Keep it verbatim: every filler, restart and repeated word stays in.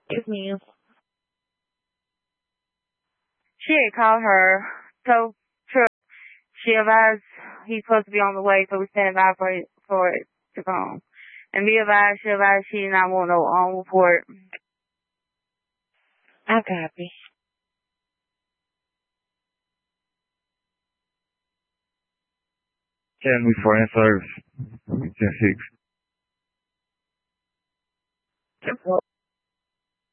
Yes, ma'am. She had called her tow truck. She advised he's supposed to be on the way, so we standing by for it, for it to come. And be advised, she advised she did not want no on report. I copy. ten before in service. ten six.